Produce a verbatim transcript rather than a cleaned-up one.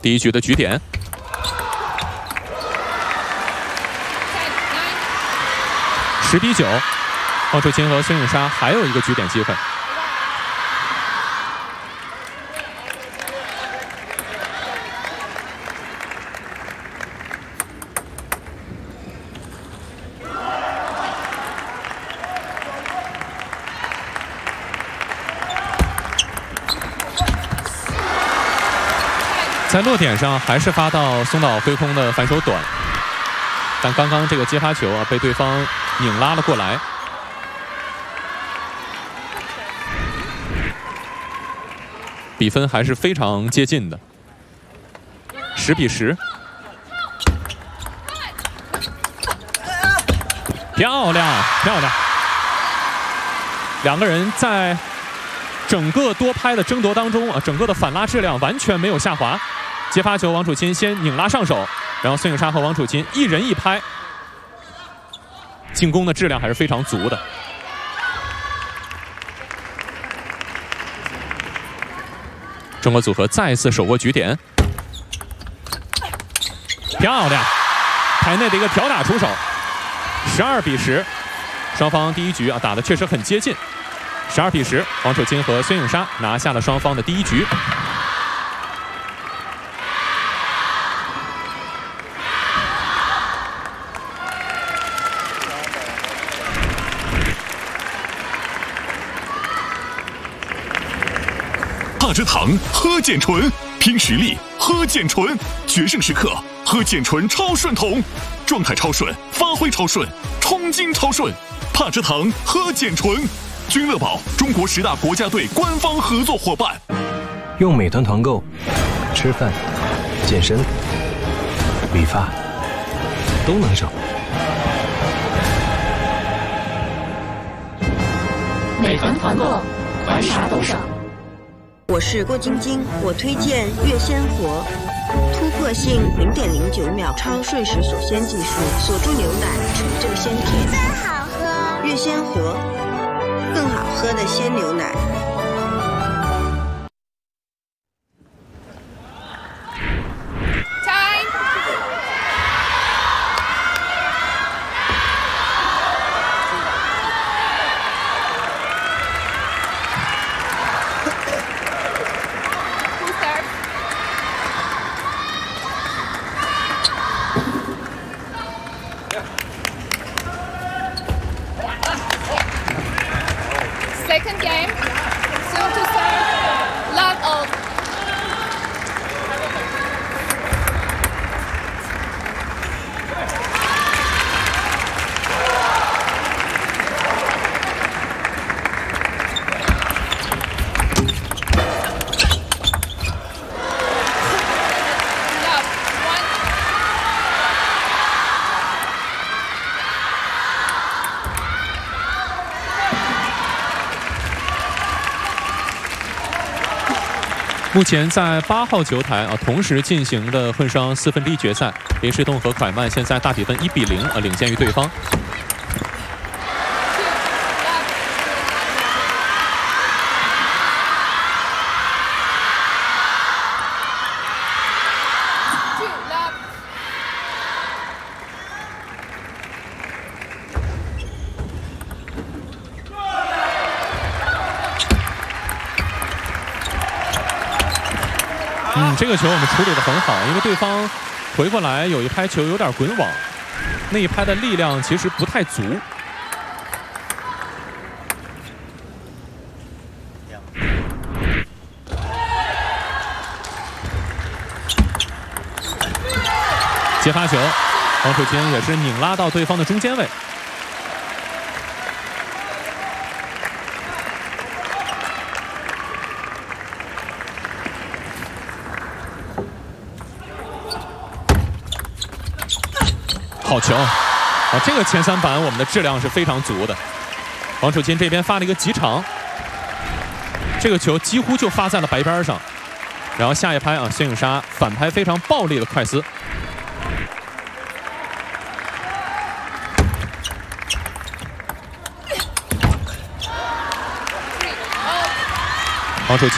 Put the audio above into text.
第一局的局点。十比九，王楚钦和孙颖莎还有一个局点机会。 在落点上还是发到松岛挥空的反手短，但刚刚这个接发球啊被对方拧拉了过来，比分还是非常接近的，十比十，漂亮漂亮，两个人在整个多拍的争夺当中啊，整个的反拉质量完全没有下滑。 接发球，王楚钦先拧拉上手，然后孙颖莎和王楚钦一人一拍，进攻的质量还是非常足的。中国组合再一次手握局点，漂亮，台内的一个挑打出手，十二比十，双方第一局啊打得确实很接近，十二比十，王楚钦和孙颖莎拿下了双方的第一局。 帕之堂喝碱醇，拼实力喝碱醇，决胜时刻喝碱醇超顺桶，状态超顺，发挥超顺，冲劲超顺。帕之堂喝碱醇，君乐宝中国十大国家队官方合作伙伴。 用美团团购，吃饭、健身、理发都能省。 美团团购，玩啥都省。 我是郭晶晶，我推荐悦鲜活，突破性零点零九秒超瞬时锁鲜技术，锁住牛奶，纯正鲜甜， 真好喝。 悦鲜活，更好喝的鲜牛奶。 Second game, soon to start, love out. 目前在八号球台啊同时进行的混双四分之一决赛，林诗栋和蒯曼现在大比分一比零啊领先于对方。嗯，这个球我们处理得很好，因为对方回过来有一拍球有点滚网，那一拍的力量其实不太足。接发球，王楚钦也是拧拉到对方的中间位。 好球啊！这个前三板我们的质量是非常足的。王楚钦这边发了一个急长，这个球几乎就发在了白边上。然后下一拍啊，孙颖莎反拍非常暴力的快丝。王楚钦。